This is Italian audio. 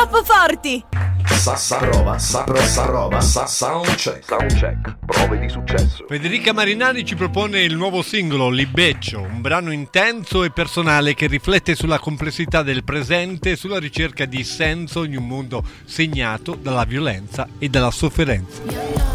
troppo forti! Soundcheck, prove di successo. Federica Marinari ci propone il nuovo singolo Libeccio, un brano intenso e personale che riflette sulla complessità del presente e sulla ricerca di senso in un mondo segnato dalla violenza e dalla sofferenza.